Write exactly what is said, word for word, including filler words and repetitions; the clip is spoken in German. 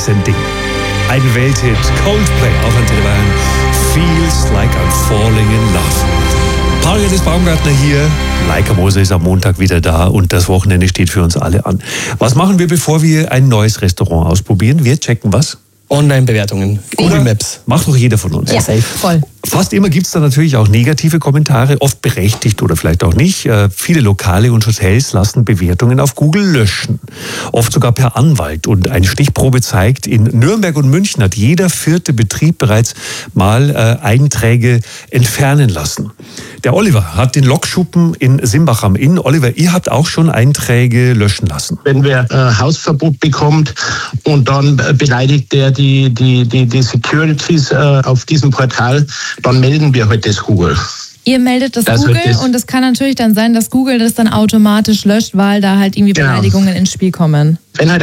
riesen Ding. Ein Welthit, Coldplay auf Antenne Bayern. Feels like I'm falling in love. Marius Baumgartner hier. Leica Moser ist am Montag wieder da und das Wochenende steht für uns alle an. Was machen wir, bevor wir ein neues Restaurant ausprobieren? Wir checken was? Online-Bewertungen, Google Maps. Macht doch jeder von uns. Ja, safe. Voll. Fast immer gibt es da natürlich auch negative Kommentare, oft berechtigt oder vielleicht auch nicht. Äh, viele Lokale und Hotels lassen Bewertungen auf Google löschen. Oft sogar per Anwalt. Und eine Stichprobe zeigt, in Nürnberg und München hat jeder vierte Betrieb bereits mal äh, Einträge entfernen lassen. Der Oliver hat den Lokschuppen in Simbach am Inn. Oliver, ihr habt auch schon Einträge löschen lassen. Wenn wer äh, Hausverbot bekommt und dann äh, beleidigt der die, die, die, die Securities äh, auf diesem Portal, dann melden wir halt das Google. Ihr meldet das, das Google das und es kann natürlich dann sein, dass Google das dann automatisch löscht, weil da halt irgendwie Genau. Beleidigungen ins Spiel kommen. Wenn halt